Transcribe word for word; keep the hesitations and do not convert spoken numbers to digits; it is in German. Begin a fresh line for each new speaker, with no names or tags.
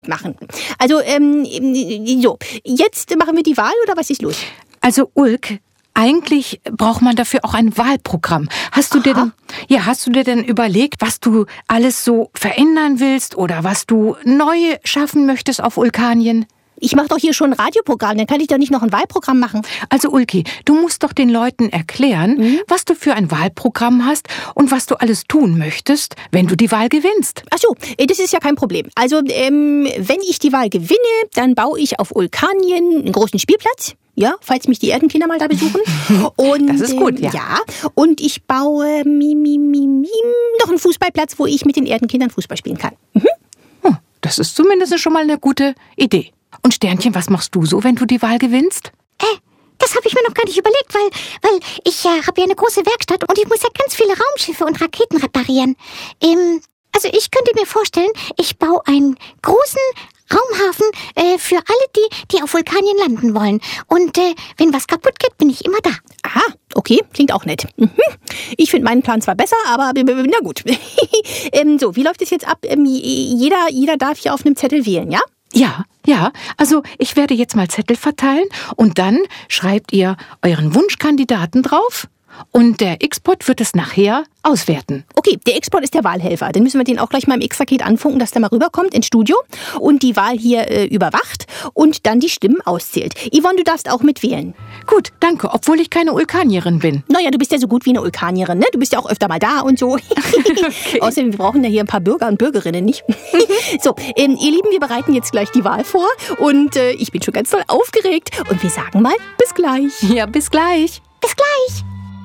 machen. Also, ähm, so, jetzt machen wir die Wahl oder was ist los?
Also, Ulk, eigentlich braucht man dafür auch ein Wahlprogramm. Hast du
Aha.
dir denn, ja, hast du dir denn überlegt, was du alles so verändern willst oder was du neu schaffen möchtest auf Ulkanien?
Ich mache doch hier schon ein Radioprogramm, dann kann ich doch nicht noch ein Wahlprogramm machen.
Also Ulki, du musst doch den Leuten erklären, mhm. was du für ein Wahlprogramm hast und was du alles tun möchtest, wenn du die Wahl gewinnst.
Ach so, das ist ja kein Problem. Also, ähm, wenn ich die Wahl gewinne, dann baue ich auf Ulkanien einen großen Spielplatz. Ja, falls mich die Erdenkinder mal da besuchen. Und,
das ist gut, ja.
Ähm, ja. Und ich baue mi, mi, mi, mi, noch einen Fußballplatz, wo ich mit den Erdenkindern Fußball spielen kann. Mhm.
Hm, das ist zumindest schon mal eine gute Idee. Und Sternchen, was machst du so, wenn du die Wahl gewinnst?
Äh, das habe ich mir noch gar nicht überlegt, weil, weil ich äh, habe ja eine große Werkstatt und ich muss ja ganz viele Raumschiffe und Raketen reparieren. Ähm, also ich könnte mir vorstellen, ich baue einen großen Raumhafen äh, für alle die, die auf Vulkanien landen wollen. Und äh, wenn was kaputt geht, bin ich immer da.
Aha, okay, klingt auch nett. Mhm. Ich finde meinen Plan zwar besser, aber na gut. ähm, so, wie läuft es jetzt ab? Ähm, jeder, jeder darf hier auf einem Zettel wählen, ja?
Ja, ja, also ich werde jetzt mal Zettel verteilen und dann schreibt ihr euren Wunschkandidaten drauf und der X-Pod wird es nachher auswerten.
Okay, der X-Pod ist der Wahlhelfer. Dann müssen wir den auch gleich mal im X-Paket anfunken, dass der mal rüberkommt ins Studio und die Wahl hier äh, überwacht und dann die Stimmen auszählt. Yvonne, du darfst auch mitwählen.
Gut, danke, obwohl ich keine Ulkanierin bin.
Naja, du bist ja so gut wie eine Ulkanierin, ne? Du bist ja auch öfter mal da und so. Okay. Außerdem, wir brauchen ja hier ein paar Bürger und Bürgerinnen, nicht? So, ähm, ihr Lieben, wir bereiten jetzt gleich die Wahl vor und äh, ich bin schon ganz doll aufgeregt und wir sagen mal, bis gleich.
Ja, bis gleich.
Bis gleich.